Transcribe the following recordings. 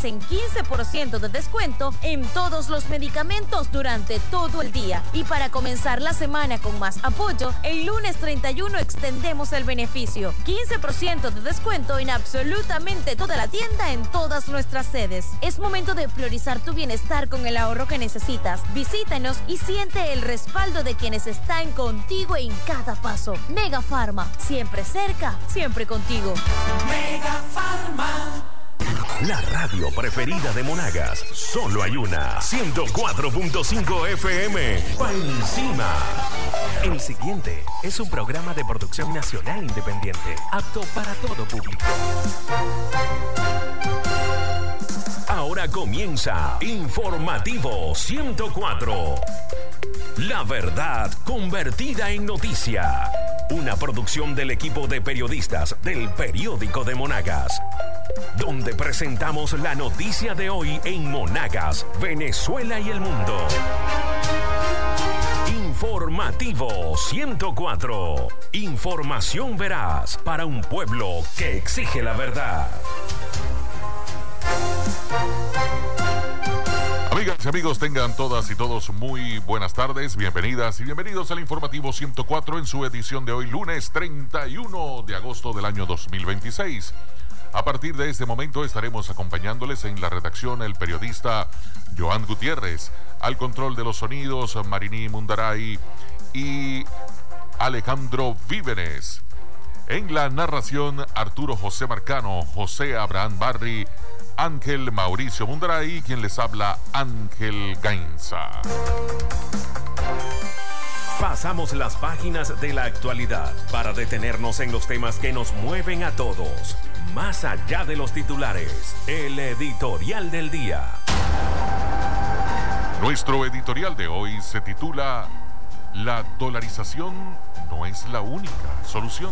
ofrecen 15% de descuento en todos los medicamentos durante todo el día. Y para comenzar la semana con más apoyo, el lunes 31 extendemos el beneficio. 15% de descuento en absolutamente toda la tienda en todas nuestras sedes. Es momento de priorizar tu bienestar con el ahorro que necesitas. Visítanos y siente el respaldo de quienes están contigo en cada paso. Mega Pharma, siempre cerca, siempre contigo. Mega Pharma. La radio preferida de Monagas, solo hay una, 104.5 FM, pa' encima. El siguiente es un programa de producción nacional independiente, apto para todo público. Ahora comienza Informativo 104. La verdad convertida en noticia. Una producción del equipo de periodistas del Periódico de Monagas, donde presentamos la noticia de hoy en Monagas, Venezuela y el mundo. Informativo 104. Información veraz para un pueblo que exige la verdad. Amigas y amigos, tengan todas y todos muy buenas tardes, bienvenidas y bienvenidos al Informativo 104 en su edición de hoy, lunes 31 de agosto del año 2026. A partir de este momento estaremos acompañándoles en la redacción el periodista Joan Gutiérrez, al control de los sonidos Marini Mundaray y Alejandro Víveres. En la narración Arturo José Marcano, José Abraham Barri, Ángel Mauricio Mundaray, quien les habla Ángel Gainza. Pasamos las páginas de la actualidad para detenernos en los temas que nos mueven a todos. Más allá de los titulares, el editorial del día. Nuestro editorial de hoy se titula La dolarización no es la única solución.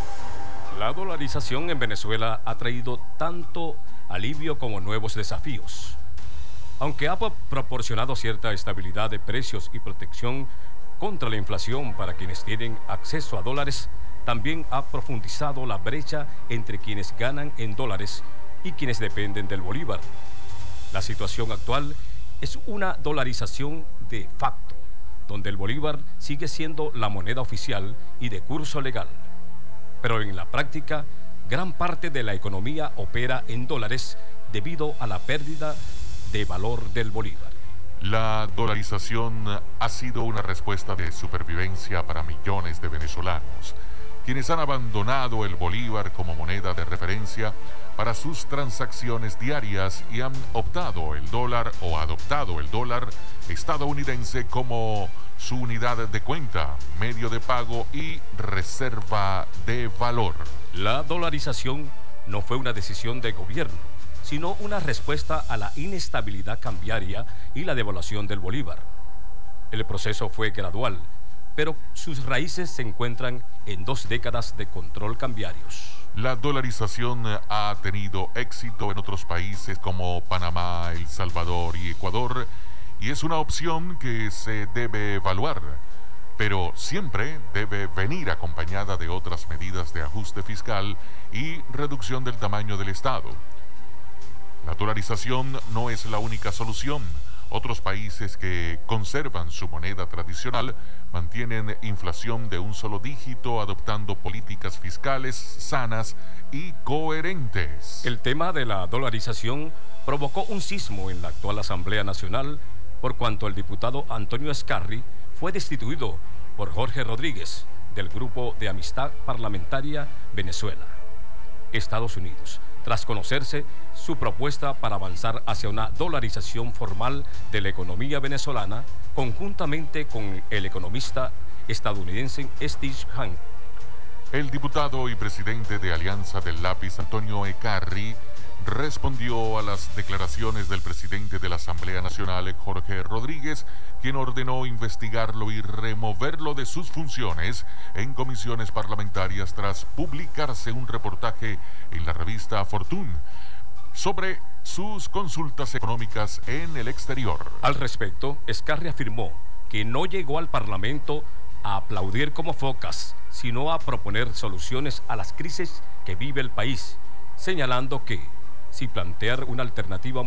La dolarización en Venezuela ha traído tanto alivio como nuevos desafíos. Aunque ha proporcionado cierta estabilidad de precios y protección contra la inflación para quienes tienen acceso a dólares, también ha profundizado la brecha entre quienes ganan en dólares y quienes dependen del bolívar. La situación actual es una dolarización de facto, donde el bolívar sigue siendo la moneda oficial y de curso legal. Pero en la práctica, gran parte de la economía opera en dólares debido a la pérdida de valor del bolívar. La dolarización ha sido una respuesta de supervivencia para millones de venezolanos, quienes han abandonado el bolívar como moneda de referencia para sus transacciones diarias y han optado el dólar o adoptado el dólar estadounidense como su unidad de cuenta, medio de pago y reserva de valor. La dolarización no fue una decisión de gobierno, sino una respuesta a la inestabilidad cambiaria y la devaluación del bolívar. El proceso fue gradual, pero sus raíces se encuentran en 2 décadas de control cambiarios. La dolarización ha tenido éxito en otros países como Panamá, El Salvador y Ecuador, y es una opción que se debe evaluar, pero siempre debe venir acompañada de otras medidas de ajuste fiscal y reducción del tamaño del Estado. La dolarización no es la única solución. Otros países que conservan su moneda tradicional mantienen inflación de un solo dígito, adoptando políticas fiscales sanas y coherentes. El tema de la dolarización provocó un sismo en la actual Asamblea Nacional, por cuanto el diputado Antonio Scarri fue destituido por Jorge Rodríguez del Grupo de Amistad Parlamentaria Venezuela, Estados Unidos, tras conocerse su propuesta para avanzar hacia una dolarización formal de la economía venezolana, conjuntamente con el economista estadounidense Steve Hank. El diputado y presidente de Alianza del Lápiz, Antonio Ecarri, respondió a las declaraciones del presidente de la Asamblea Nacional, Jorge Rodríguez, quien ordenó investigarlo y removerlo de sus funciones en comisiones parlamentarias tras publicarse un reportaje en la revista Fortune sobre sus consultas económicas en el exterior. Al respecto, Scarri afirmó que no llegó al Parlamento a aplaudir como focas, sino a proponer soluciones a las crisis que vive el país, señalando que si plantear una alternativa